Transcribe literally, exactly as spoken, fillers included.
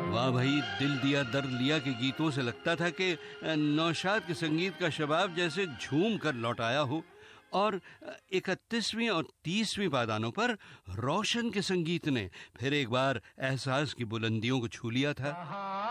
वाह भाई, दिल दिया दर्द लिया के गीतों से लगता था कि नौशाद के संगीत का शबाब जैसे झूम कर लौटाया हो। और इकतीसवीं और तीसवीं पादानों पर रोशन के संगीत ने फिर एक बार एहसास की बुलंदियों को छू लिया था।